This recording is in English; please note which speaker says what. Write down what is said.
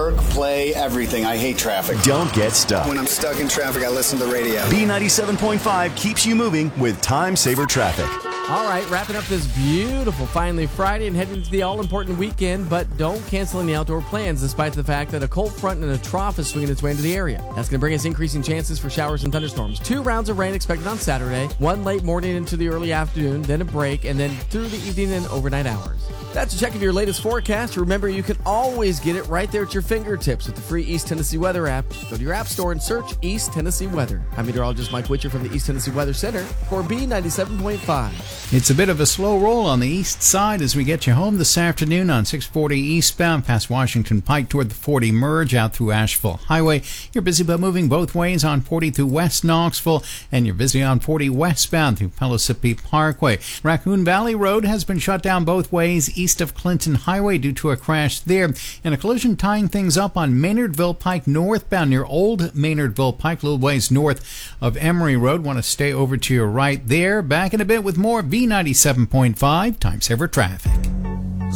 Speaker 1: work, play, everything. I hate traffic.
Speaker 2: Don't get stuck.
Speaker 1: When I'm stuck in traffic, I listen to the radio.
Speaker 2: B97.5 keeps you moving with Time Saver Traffic.
Speaker 3: All right, wrapping up this beautiful, finally Friday and heading into the all-important weekend, but don't cancel any outdoor plans despite the fact that a cold front and a trough is swinging its way into the area. That's going to bring us increasing chances for showers and thunderstorms. 2 rounds of rain expected on Saturday, 1 late morning into the early afternoon, then a break, and then through the evening and overnight hours. That's a check of your latest forecast. Remember, you can always get it right there at your fingertips with the free East Tennessee Weather app. Go to your app store and search East Tennessee Weather. I'm meteorologist Mike Witcher from the East Tennessee Weather Center for B97.5.
Speaker 4: It's a bit of a slow roll on the east side as we get you home this afternoon on 640 eastbound past Washington Pike toward the 40 merge out through Asheville Highway. You're busy but moving both ways on 40 through West Knoxville, and you're busy on 40 westbound through Pellissippi Parkway. Raccoon Valley Road has been shut down both ways east of Clinton Highway due to a crash there, and a collision tying things up on Maynardville Pike northbound near Old Maynardville Pike, a little ways north of Emory Road. Want to stay over to your right there. Back in a bit with more B97.5 Time Saver Traffic.